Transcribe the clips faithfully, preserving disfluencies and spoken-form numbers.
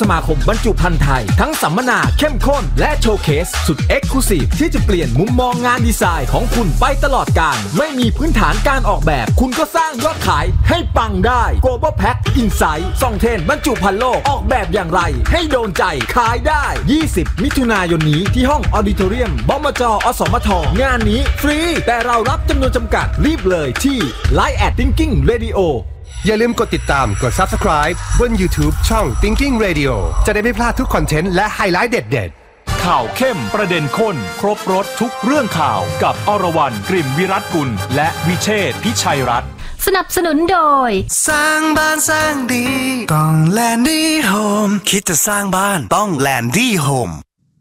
สมาคมบรรจุภัณฑ์ไทยทั้งสัมมนาเข้มข้นและโชว์เคสสุดเอ็กซ์คลูซีฟที่จะเปลี่ยนมุมมองงานดีไซน์ของคุณไปตลอดกาลไม่มีพื้นฐานการออกแบบคุณก็สร้างยอดขายให้ปังได้ Global Pack Insight ส่องเทรนด์บรรจุภัณฑ์โลกออกแบบอย่างไรให้โดนใจขายได้ยี่สิบมิถุนายนนี้ที่ห้องออดิโทเรียมบมจ.อสมทงานนี้ฟรีแต่เรารับจำนวนจำกัดรีบเลยที่ ไลน์ แอท Thinking Radio อย่าลืมกดติดตามกด Subscribe บน YouTube ช่อง Thinking Radio จะได้ไม่พลาดทุกคอนเทนต์และไฮไลท์เด็ดๆข่าวเข้มประเด็นข้นครบรสทุกเรื่องข่าวกับอรวรรณ กลิ่นวิรัตกุลและวิเชษฐ์พิชัยรัตน์สนับสนุนโดยสร้างบ้านสร้างดีต้องแลนดี้โฮมคิดจะสร้างบ้านต้องแลนดี้โฮม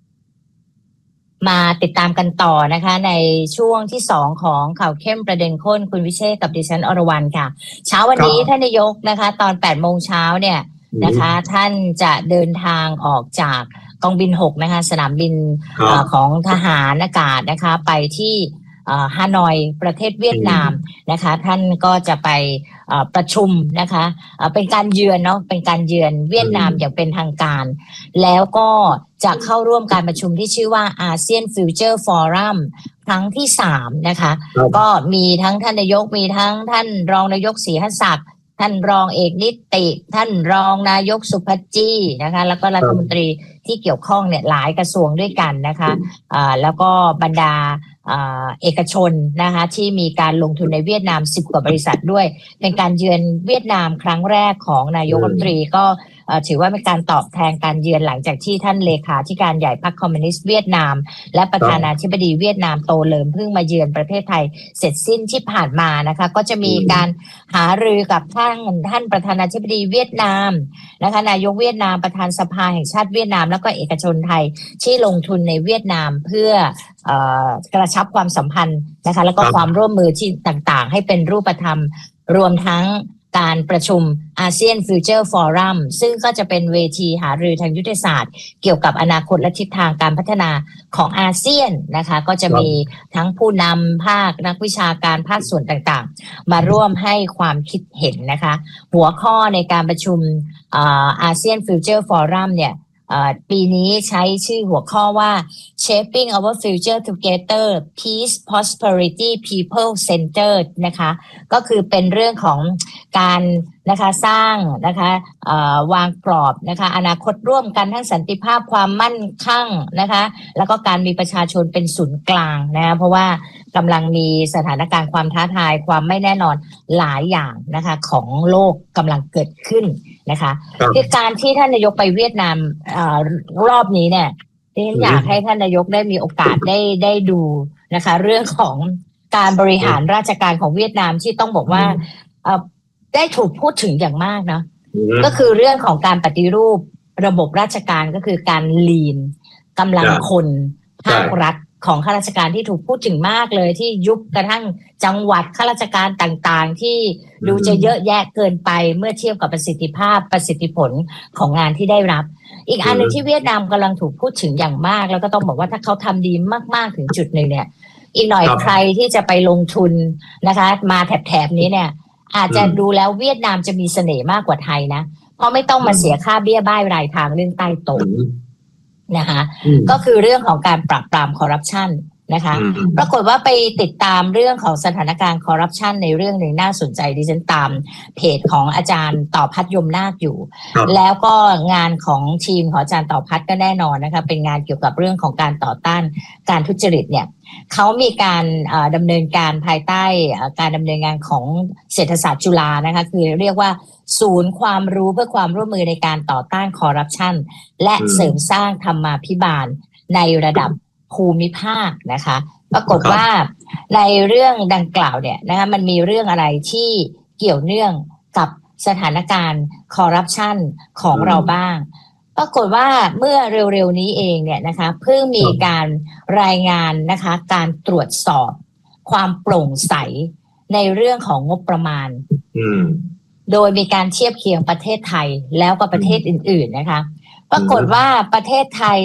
มาติดตามกันต่อนะคะในช่วงที่สองของข่าวเข้มประเด็นข้นคุณวิเชษฐ์กับดิฉันอรวรรณค่ะเช้าวันนี้ท่านนายกนะคะตอนแปดโมงเช้าเนี่ยนะคะท่านจะเดินทางออกจากกองบินหกนะคะสนามบินของทหารอากาศนะคะไปที่ฮานอยประเทศเวียดนามนะคะท่านก็จะไปประชุมนะคะเป็นการเยือนเนาะเป็นการเยือนเวียดนามอย่างเป็นทางการแล้วก็จะเข้าร่วมการประชุมที่ชื่อว่าอาเซียนฟิวเจอร์ฟอรัมครั้งที่สามนะคะก็มีทั้งท่านนายกมีทั้งท่านรองนายกศรีหศักดิ์ท่านรองเอกนิติท่านรองนายกสุพัชจีนะคะแล้วก็รัฐมนตรีที่เกี่ยวข้องเนี่ยหลายกระทรวงด้วยกันนะคะอ่าแล้วก็บรรดาเอกชนนะคะที่มีการลงทุนในเวียดนามสิบกว่าบริษัทด้วยเป็นการเยือนเวียดนามครั้งแรกของนายกรัฐมนตรีก็ถือว่าเป็นการตอบแทนการเยือนหลังจากที่ท่านเลขาธิการใหญ่พรรคคอมมิวนิสต์เวียดนามและประธานาธิบดีเวียดนามโตเลิมเพิ่งมาเยือนประเทศไทยเสร็จสิ้นที่ผ่านมานะคะก็จะมีการหารือกับท่านท่านประธานาธิบดีเวียดนามนะคะนายกเวียดนามประธานสภาแห่งชาติเวียดนามแล้วก็เอกชนไทยที่ลงทุนในเวียดนามเพื่อกระชับความสัมพันธ์นะคะแล้วก็ความร่วมมือที่ต่างๆให้เป็นรูปธรรมรวมทั้งการประชุมอาเซียนฟิวเจอร์ฟอรัมซึ่งก็จะเป็นเวทีหารือทางยุทธศาสตร์เกี่ยวกับอนาคตและทิศทางการพัฒนาของอาเซียนนะคะก็จะมีทั้งผู้นำภาคนักวิชาการภาคส่วนต่างๆมาร่วมให้ความคิดเห็นนะคะหัวข้อในการประชุมอาเซียนฟิวเจอร์ฟอรัมเนี่ยปีนี้ใช้ชื่อหัวข้อว่า Shaping Our Future Together Peace Prosperity People Centered นะคะก็คือเป็นเรื่องของการนะคะสร้างนะคะวางกรอบนะคะอนาคตร่วมกันทั้งสันติภาพความมั่นคั่งนะคะแล้วก็การมีประชาชนเป็นศูนย์กลางนะเพราะว่ากำลังมีสถานการณ์ความท้าทายความไม่แน่นอนหลายอย่างนะคะของโลกกำลังเกิดขึ้นนะคะคือการที่ท่านนายกไปเวียดนามรอบนี้เนี่ยดิฉันอยากให้ท่านนายกได้มีโอกาสได้ได้ดูนะคะเรื่องของการบริหารราชการของเวียดนามที่ต้องบอกว่าได้ถูกพูดถึงอย่างมากนะก็คือเรื่องของการปฏิรูประบบราชการก็คือการลีนกำลังคนภาครัฐของข้าราชการที่ถูกพูดถึงมากเลยที่ยุบกระทั่งจังหวัดข้าราชการต่างๆที่ดูจะเยอะแยะเกินไปเมื่อเทียบกับประสิทธิภาพประสิทธิผลของงานที่ได้รับอีกอันนึงที่เวียดนามกำลังถูกพูดถึงอย่างมากแล้วก็ต้องบอกว่าถ้าเขาทำดีมากๆถึงจุดหนึ่งเนี่ยอีกหน่อยใครที่จะไปลงทุนนะคะมาแถบๆนี้เนี่ยอาจจะดูแล้วเวียดนามจะมีเสน่ห์มากกว่าไทยนะเพราะไม่ต้องมาเสียค่าเบี้ยบ้ายรายทางเรื่องใต้โต๊ะนะคะก็คือเรื่องของการปราบปรามคอร์รัปชันนะคะปรากฏว่าไปติดตามเรื่องของสถานการณ์คอร์รัปชันในเรื่องหนึ่งน่าสนใจดิฉันตามเพจของอาจารย์ต่อพัฒยมนาคอยู่แล้วก็งานของทีมของอาจารย์ต่อพัฒก็แน่นอนนะคะเป็นงานเกี่ยวกับเรื่องของการต่อต้านการทุจริตเนี่ยเขามีการดำเนินการภายใต้การดำเนินงานของเศรษฐศาสตร์จุฬานะคะคือเรียกว่าศูนย์ความรู้เพื่อความร่วมมือในการต่อต้านคอร์รัปชันและเสริมสร้างธรรมาภิบาลในระดับภูมิภาคนะคะปรากฏว่าในเรื่องดังกล่าวเนี่ยนะคะมันมีเรื่องอะไรที่เกี่ยวเนื่องกับสถานการณ์คอร์รัปชันของเราบ้างปรากฏว่าเมื่อเร็วๆนี้เองเนี่ยนะคะเพิ่งมีการรายงานนะคะการตรวจสอบความโปร่งใสในเรื่องของงบประมาณโดยมีการเทียบเคียงประเทศไทยแล้วก็ประเทศอื่นๆนะคะปรากฏว่าประเทศไทย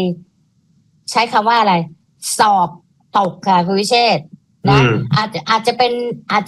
ใช้คำว่าอะไรสอบตกค่ะคุณวิเชษฐ์นะอาจจะอาจจะเป็นอาจ